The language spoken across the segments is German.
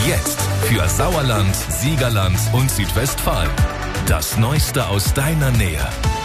Jetzt für Sauerland, Siegerland und Südwestfalen. Das Neueste aus deiner Nähe.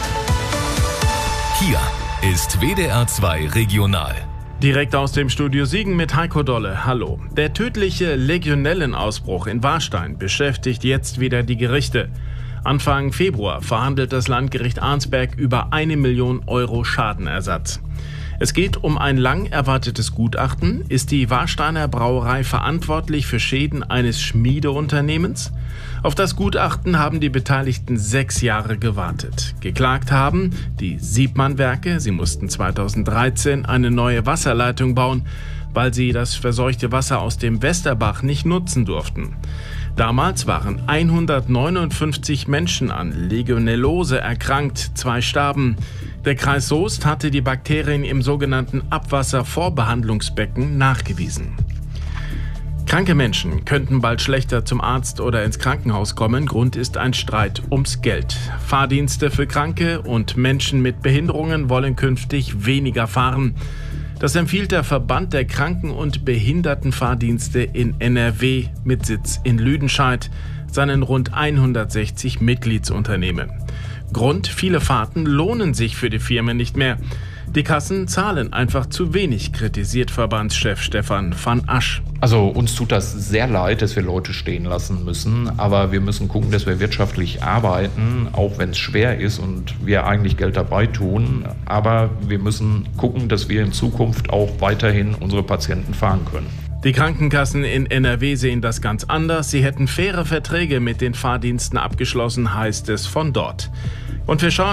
Hier ist WDR 2 Regional. Direkt aus dem Studio Siegen mit Heiko Dolle. Hallo. Der tödliche Legionellenausbruch in Warstein beschäftigt jetzt wieder die Gerichte. Anfang Februar verhandelt das Landgericht Arnsberg über 1 Million Euro Schadenersatz. Es geht um ein lang erwartetes Gutachten. Ist die Warsteiner Brauerei verantwortlich für Schäden eines Schmiedeunternehmens? Auf das Gutachten haben die Beteiligten 6 Jahre gewartet. Geklagt haben die Siebmann-Werke. Sie mussten 2013 eine neue Wasserleitung bauen, weil sie das verseuchte Wasser aus dem Westerbach nicht nutzen durften. Damals waren 159 Menschen an Legionellose erkrankt, 2 starben. Der Kreis Soest hatte die Bakterien im sogenannten Abwasservorbehandlungsbecken nachgewiesen. Kranke Menschen könnten bald schlechter zum Arzt oder ins Krankenhaus kommen. Grund ist ein Streit ums Geld. Fahrdienste für Kranke und Menschen mit Behinderungen wollen künftig weniger fahren. Das empfiehlt der Verband der Kranken- und Behindertenfahrdienste in NRW mit Sitz in Lüdenscheid, seinen rund 160 Mitgliedsunternehmen. Grund: viele Fahrten lohnen sich für die Firmen nicht mehr. Die Kassen zahlen einfach zu wenig, kritisiert Verbandschef Stefan van Asch. Also uns tut das sehr leid, dass wir Leute stehen lassen müssen, aber wir müssen gucken, dass wir wirtschaftlich arbeiten, auch wenn es schwer ist und wir eigentlich Geld dabei tun. Aber wir müssen gucken, dass wir in Zukunft auch weiterhin unsere Patienten fahren können. Die Krankenkassen in NRW sehen das ganz anders. Sie hätten faire Verträge mit den Fahrdiensten abgeschlossen, heißt es von dort. Und wir schauen